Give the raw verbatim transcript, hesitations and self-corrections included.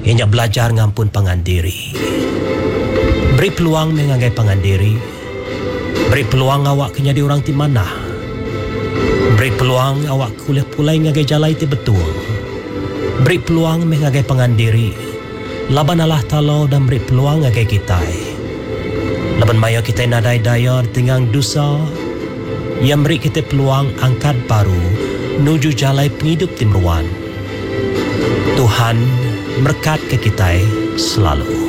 Inya belajar ngampun pangandiri. Beri peluang mengagai pangandiri. Beri peluang awak kenyadi orang ti mana. Beri peluang awak kuliah pulai ngagai jalai ti betul. Beri peluang mengagai pangandiri. Laban Allah Ta'ala dan beri peluang ngagai kita. Laban maya kita nadai daya tenggang dosa. Yang beri kita peluang angkat baru nuju jalai penghidup timruan. Tuhan berkat ke kita selalu.